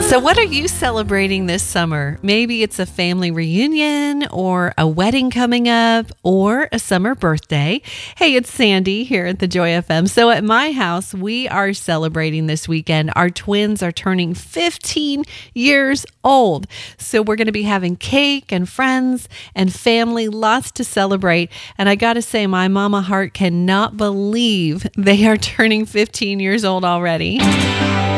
So, what are you celebrating this summer? Maybe it's a family reunion or a wedding coming up or a summer birthday. Hey, it's Sandy here at the Joy FM. So, at my house, we are celebrating this weekend. Our twins are turning 15 years old. So, we're going to be having cake and friends and family, lots to celebrate. And I got to say, my mama heart cannot believe they are turning 15 years old already.